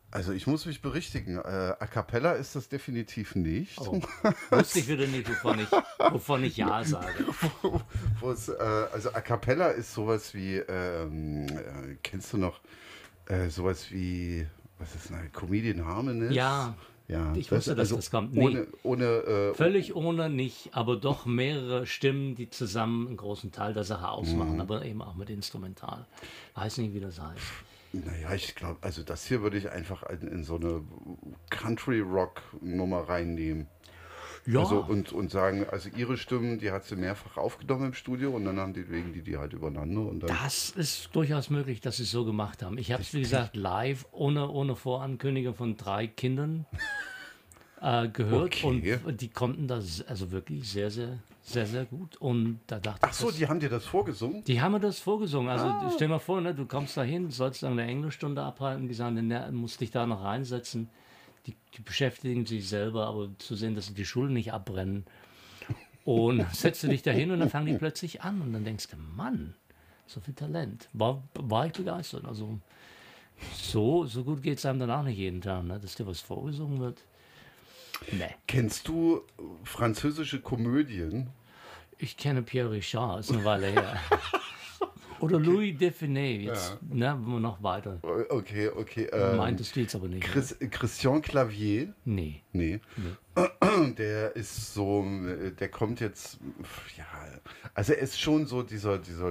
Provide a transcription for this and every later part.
Also ich muss mich berichtigen, A cappella ist das definitiv nicht. Oh, wusste ich wieder nicht, wovon ich Ja sage. Also A cappella ist sowas wie, kennst du noch sowas wie, was ist das, Comedian Harmonies? Ja, Ja, ich das wusste, dass also das kommt. Nee, ohne völlig ohne nicht, aber doch mehrere Stimmen, die zusammen einen großen Teil der Sache ausmachen, aber eben auch mit Instrumental. Weiß nicht, wie das heißt. naja, ich glaube, also das hier würde ich einfach in so eine Country-Rock-Nummer reinnehmen. Also Ja, und sagen, also ihre Stimmen, die hat sie mehrfach aufgenommen im Studio und dann haben die legen die halt übereinander und dann das ist durchaus möglich, dass sie es so gemacht haben. Ich habe es, wie gesagt, live, ohne Vorankündigung von 3 Kindern gehört und okay. die konnten das also wirklich sehr, sehr, sehr, sehr gut. Und da dachte Ach ich, so, die haben dir das vorgesungen? die haben mir das vorgesungen. Also Ah, stell dir mal vor, ne, du kommst da hin, sollst dann eine Englischstunde abhalten, die sagen, ne, musst dich da noch reinsetzen. Die beschäftigen sich selber, aber zu sehen, dass sie die Schulen nicht abbrennen. Und dann setzt du dich da hin und dann fangen die plötzlich an. Und dann denkst du, Mann, so viel Talent. War ich begeistert. Also so gut geht es einem dann auch nicht jeden Tag, ne, dass dir was vorgesungen wird. Ne. kennst du französische Komödien? Ich kenne Pierre Richard, ist eine Weile her. Oder Okay. Louis Define, jetzt, Ja. ne, noch weiter. Okay, okay. Meintest du jetzt aber nicht, ne? Christian Clavier? Nee, Nee. nee. Der ist so, der kommt jetzt, ja, also er ist schon so dieser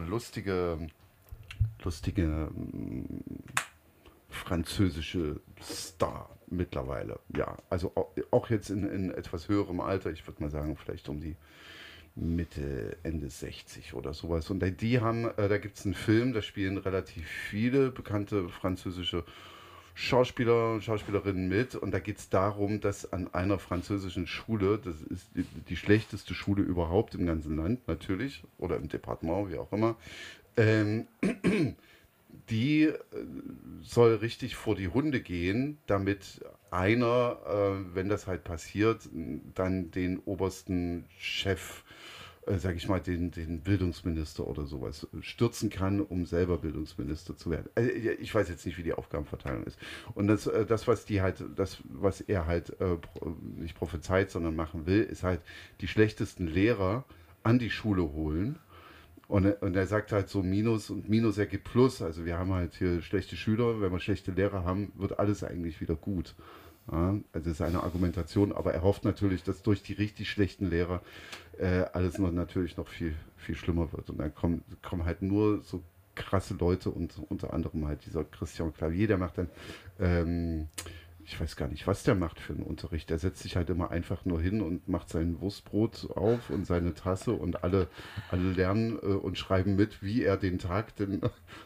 lustige französische Star mittlerweile. Ja, also auch jetzt in etwas höherem Alter, ich würde mal sagen, vielleicht um die Mitte, Ende 60 oder sowas. Und die haben, da gibt es einen Film, da spielen relativ viele bekannte französische Schauspieler und Schauspielerinnen mit. Und da geht es darum, dass an einer französischen Schule, das ist die schlechteste Schule überhaupt im ganzen Land natürlich, oder im Departement, wie auch immer, ähm, die soll richtig vor die Hunde gehen, damit einer, wenn das halt passiert, dann den obersten Chef, sag ich mal, den Bildungsminister oder sowas stürzen kann, um selber Bildungsminister zu werden. Ich weiß jetzt nicht, wie die Aufgabenverteilung ist. Und was er halt nicht prophezeit, sondern machen will, ist halt die schlechtesten Lehrer an die Schule holen und er sagt halt so, Minus und Minus ergibt Plus. Also wir haben halt hier schlechte Schüler, wenn wir schlechte Lehrer haben, wird alles eigentlich wieder gut. Ja, also das ist eine Argumentation, aber er hofft natürlich, dass durch die richtig schlechten Lehrer alles natürlich noch viel, viel schlimmer wird. Und dann kommen halt nur so krasse Leute und unter anderem halt dieser Christian Clavier, der macht dann ich weiß gar nicht, was der macht für einen Unterricht. Der setzt sich halt immer einfach nur hin und macht sein Wurstbrot auf und seine Tasse und alle lernen und schreiben mit, wie er den Tag denn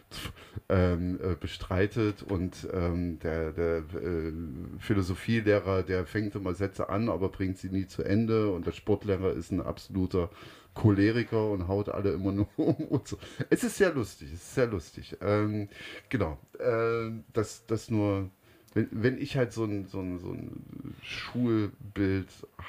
bestreitet. Und der Philosophielehrer, der fängt immer Sätze an, aber bringt sie nie zu Ende. Und der Sportlehrer ist ein absoluter Choleriker und haut alle immer nur um und so. Es ist sehr lustig, es ist sehr lustig. Genau, das nur wenn ich halt so ein Schulbild